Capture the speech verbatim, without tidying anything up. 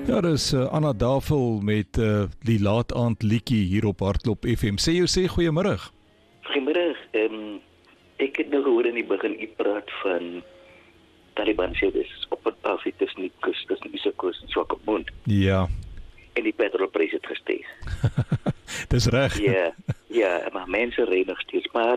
Ja, dis uh, Anna Davel met uh, die laat aand liedjie hier op Hardloop F M. Sê jou sê goeiemôre. Goeiemôre. Um, ek het nou gehoor in die begin u praat van Taliban sê dis op het af, het is nie kus, dis nie so kus en Swakopmund. Ja. En die petrolprys het gesteeg. Dis reg. Ja, ja, maar mense ry nog steeds, maar